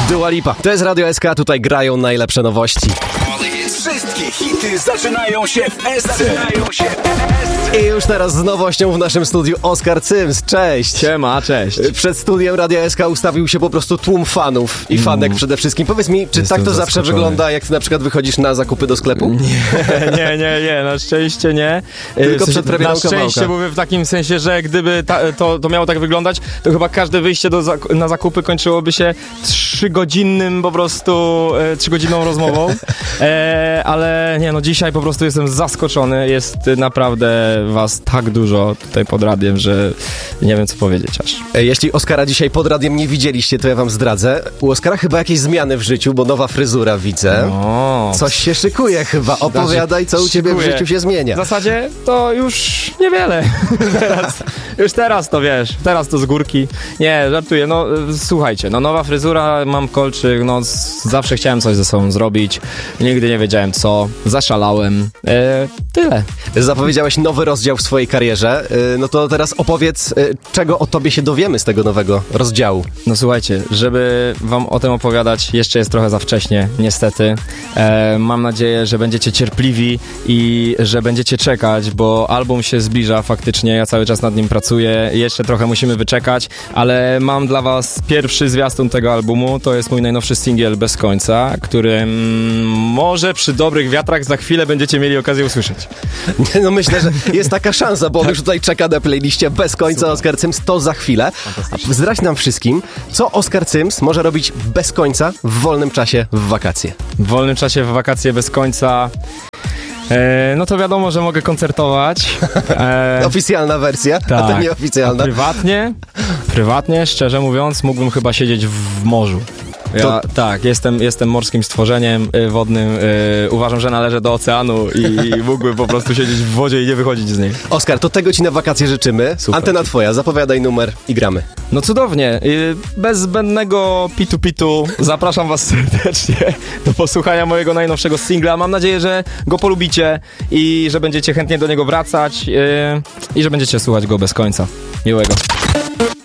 Dua Lipa. To jest Radio SK, tutaj grają najlepsze nowości. Wszystkie hity zaczynają się w SC. I już teraz z nowością w naszym studiu Oskar Cyms. Cześć! Siema, cześć. Przed studiem Radia SK ustawił się po prostu tłum fanów i fanek przede wszystkim. Powiedz mi, czy Jestem tak to zawsze zaskoczony. wygląda, jak ty na przykład wychodzisz na zakupy do sklepu? Nie, na szczęście nie. Tylko W sensie, przed premierą na szczęście kawałka. mówię w takim sensie, że gdyby to miało tak wyglądać, to chyba każde wyjście na zakupy kończyłoby się 3-godzinnym po prostu, 3-godzinną rozmową. Ale nie, no dzisiaj po prostu jestem zaskoczony. Jest naprawdę was tak dużo tutaj pod radiem, że nie wiem co powiedzieć aż. Jeśli Oskara dzisiaj pod radiem nie widzieliście, to ja wam zdradzę. U Oskara chyba jakieś zmiany w życiu, bo nowa fryzura widzę. O, Coś się szykuje chyba. Opowiadaj, co u ciebie w szykuje. życiu się W zmienia. zasadzie to już niewiele. teraz to wiesz, teraz to z górki. Nie, żartuję, no słuchajcie, no nowa fryzura, mam kolczyk, no zawsze chciałem coś ze sobą zrobić, nigdy nie wiedziałem co, zaszalałem, tyle. Zapowiedziałeś nowy rozdział w swojej karierze. No to teraz opowiedz, czego o tobie się dowiemy z tego nowego rozdziału. No słuchajcie, żeby wam o tym opowiadać, jeszcze jest trochę za wcześnie, niestety. Mam nadzieję, że będziecie cierpliwi i że będziecie czekać, bo album się zbliża faktycznie, ja cały czas nad nim pracuję, jeszcze trochę musimy wyczekać, ale mam dla was pierwszy zwiastun tego albumu, to jest mój najnowszy singiel Bez końca, który może przy dobrych wiatrach za chwilę będziecie mieli okazję usłyszeć. No myślę, że jest taka szansa, bo on już tutaj czeka na playliście Bez końca. Super. Oskar Cyms, to za chwilę. A zdradź nam wszystkim, co Oskar Cyms może robić bez końca w wolnym czasie w wakacje. W wolnym czasie w wakacje bez końca... no to wiadomo, że mogę koncertować. Oficjalna wersja, a to tak. nieoficjalna. A prywatnie, szczerze mówiąc, mógłbym chyba siedzieć w morzu. Ja, tak, jestem morskim stworzeniem wodnym. Uważam, że należę do oceanu i mógłbym po prostu siedzieć w wodzie i nie wychodzić z niej. Oskar, to tego ci na wakacje życzymy. Super. Antena twoja, zapowiadaj numer i gramy. No cudownie. Bez zbędnego pitu zapraszam was serdecznie do posłuchania mojego najnowszego singla. Mam nadzieję, że go polubicie i że będziecie chętnie do niego wracać i że będziecie słuchać go bez końca. Miłego.